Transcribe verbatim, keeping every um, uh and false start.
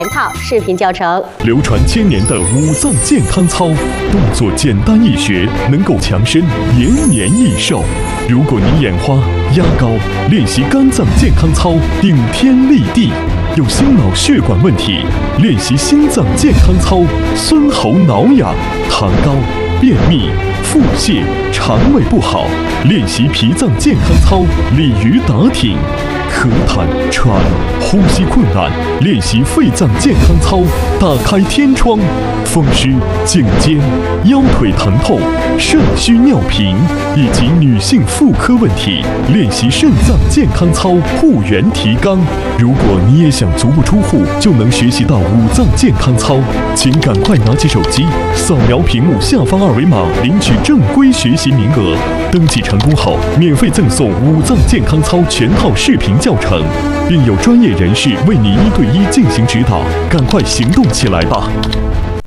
全套视频教程。 流传千年的五脏健康操，动作简单易学，能够强身延年益寿。如果你眼花、压高，练习肝脏健康操顶天立地；有心脑血管问题，练习心脏健康操孙喉挠痒；痰高、便秘、腹泻、肠胃不好，练习脾脏健康操鲤鱼打挺；咳痰、喘、呼吸困难，练习肺脏健康操打开天窗；风湿、颈肩、腰腿疼痛、肾虚尿频以及女性妇科问题，练习肾脏健康操护元提肛。如果你也想足不出户就能学习到五脏健康操，请赶快拿起手机，扫描屏幕下方二维码，领取正规学习名额。登记成功后，免费赠送五脏健康操全套视频教程，并有专业人士为你一对一进行指导。赶快行动起来吧！